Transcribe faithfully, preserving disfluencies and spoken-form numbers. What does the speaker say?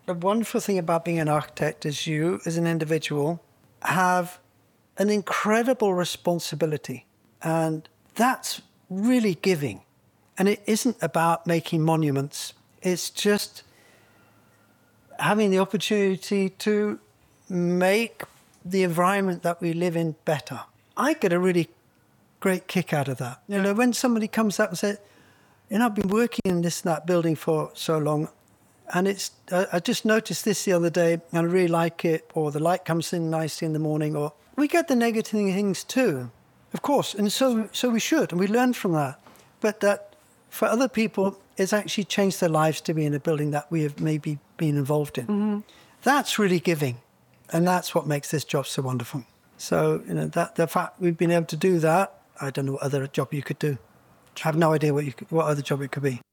The wonderful thing about being an architect is you, as an individual, have an incredible responsibility. And that's really giving. And it isn't about making monuments. It's just having the opportunity to make the environment that we live in better. I get a really great kick out of that. You know, when somebody comes up and says, you know, I've been working in this and that building for so long, and it's, uh, I just noticed this the other day, and I really like it, or the light comes in nicely in the morning, or we get the negative things too, of course, and so so we should, and we learn from that. But that, for other people, it's actually changed their lives to be in a building that we have maybe been involved in. Mm-hmm. That's really giving, and that's what makes this job so wonderful. So, you know, that the fact we've been able to do that, I don't know what other job you could do. I have no idea what you could, what other job it could be.